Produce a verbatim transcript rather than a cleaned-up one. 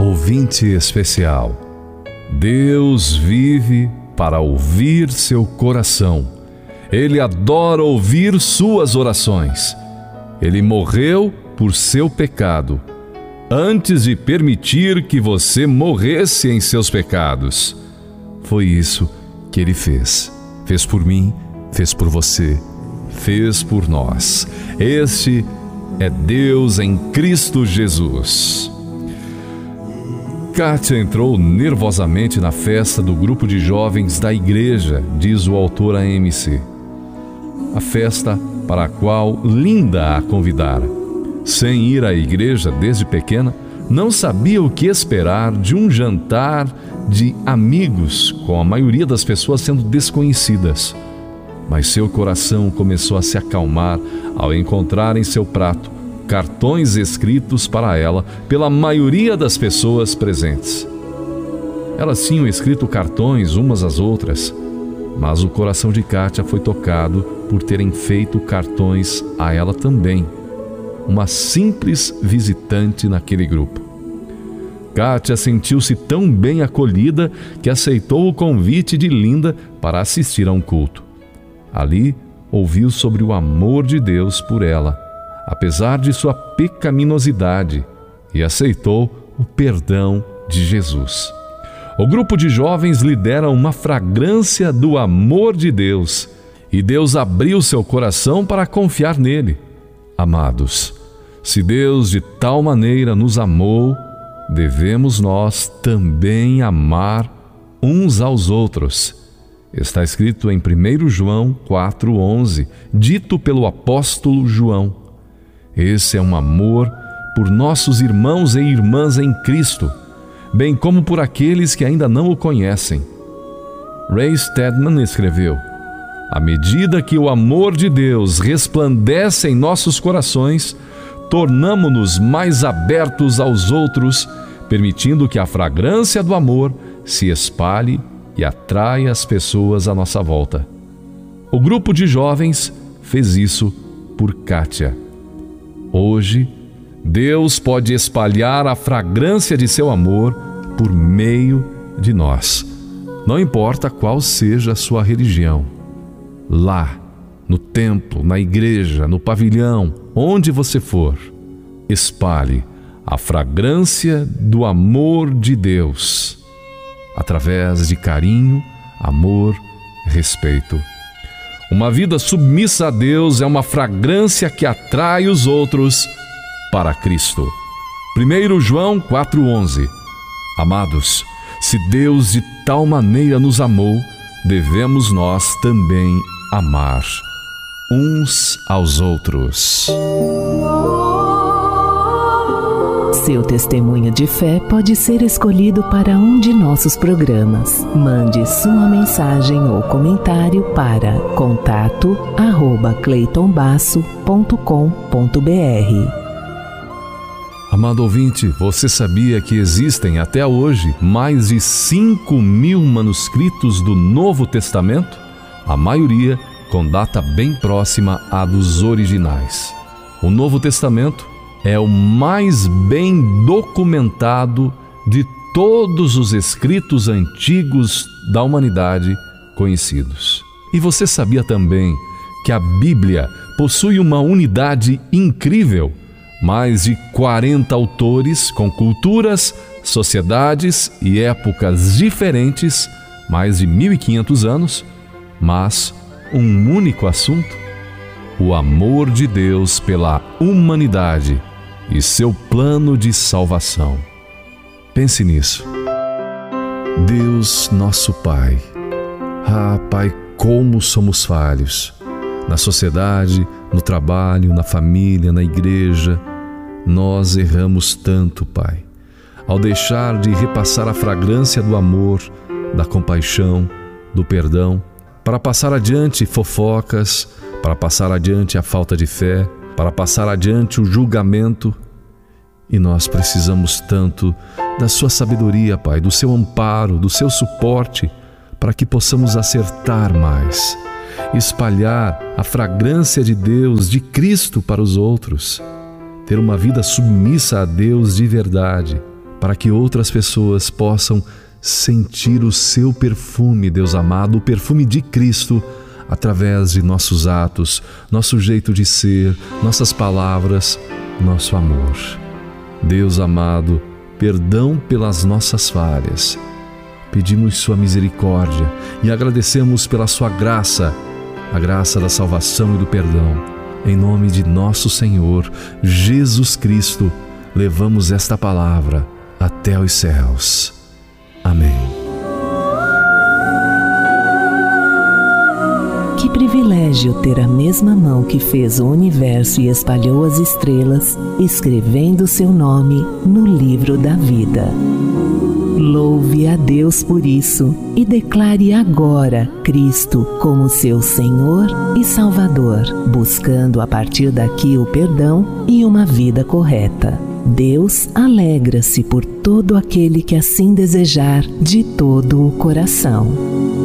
Ouvinte especial, Deus vive para ouvir seu coração. Ele adora ouvir suas orações. Ele morreu por seu pecado, antes de permitir que você morresse em seus pecados. Foi isso que Ele fez. Fez por mim, fez por você, fez por nós. Este é Deus em Cristo Jesus. Kátia entrou nervosamente na festa do grupo de jovens da igreja, diz o autor A M C. A festa para a qual Linda a convidara. Sem ir à igreja desde pequena, não sabia o que esperar de um jantar de amigos, com a maioria das pessoas sendo desconhecidas. Mas seu coração começou a se acalmar ao encontrar em seu prato cartões escritos para ela pela maioria das pessoas presentes. Elas tinham escrito cartões umas às outras, mas o coração de Kátia foi tocado por terem feito cartões a ela também, uma simples visitante naquele grupo. Kátia sentiu-se tão bem acolhida que aceitou o convite de Linda para assistir a um culto. Ali, ouviu sobre o amor de Deus por ela, apesar de sua pecaminosidade, e aceitou o perdão de Jesus. O grupo de jovens lidera uma fragrância do amor de Deus, e Deus abriu seu coração para confiar nele. Amados, se Deus de tal maneira nos amou, devemos nós também amar uns aos outros. Está escrito em primeiro João quatro, onze, dito pelo apóstolo João. Esse é um amor por nossos irmãos e irmãs em Cristo, bem como por aqueles que ainda não o conhecem. Ray Stedman escreveu: à medida que o amor de Deus resplandece em nossos corações, tornamo-nos mais abertos aos outros, permitindo que a fragrância do amor se espalhe e atraia as pessoas à nossa volta. O grupo de jovens fez isso por Kátia. Hoje, Deus pode espalhar a fragrância de seu amor por meio de nós. Não importa qual seja a sua religião. Lá, no templo, na igreja, no pavilhão, onde você for, espalhe a fragrância do amor de Deus, através de carinho, amor, respeito. Uma vida submissa a Deus é uma fragrância que atrai os outros para Cristo. primeiro João quatro, onze. Amados, se Deus de tal maneira nos amou, devemos nós também amar uns aos outros. Seu testemunho de fé pode ser escolhido para um de nossos programas. Mande sua mensagem ou comentário para contato arroba cleiton basso ponto com ponto br. Amado ouvinte, você sabia que existem até hoje mais de cinco mil manuscritos do Novo Testamento? A maioria com data bem próxima à dos originais. O Novo Testamento é o mais bem documentado de todos os escritos antigos da humanidade conhecidos. E você sabia também que a Bíblia possui uma unidade incrível? Mais de quarenta autores com culturas, sociedades e épocas diferentes, mais de mil e quinhentos anos, mas um único assunto: o amor de Deus pela humanidade e seu plano de salvação. Pense nisso. Deus, nosso Pai. Ah, Pai, como somos falhos. Na sociedade, no trabalho, na família, na igreja, nós erramos tanto, Pai, ao deixar de repassar a fragrância do amor, da compaixão, do perdão, para passar adiante fofocas, para passar adiante a falta de fé, para passar adiante o julgamento. E nós precisamos tanto da sua sabedoria, Pai, do seu amparo, do seu suporte, para que possamos acertar mais, espalhar a fragrância de Deus, de Cristo para os outros, ter uma vida submissa a Deus de verdade, para que outras pessoas possam sentir o seu perfume, Deus amado, o perfume de Cristo, através de nossos atos, nosso jeito de ser, nossas palavras, nosso amor. Deus amado, perdão pelas nossas falhas. Pedimos sua misericórdia e agradecemos pela sua graça, a graça da salvação e do perdão. Em nome de nosso Senhor Jesus Cristo, levamos esta palavra até os céus. Amém. Que privilégio ter a mesma mão que fez o universo e espalhou as estrelas, escrevendo seu nome no livro da vida. Louve a Deus por isso e declare agora Cristo como seu Senhor e Salvador, buscando a partir daqui o perdão e uma vida correta. Deus alegra-se por todo aquele que assim desejar de todo o coração.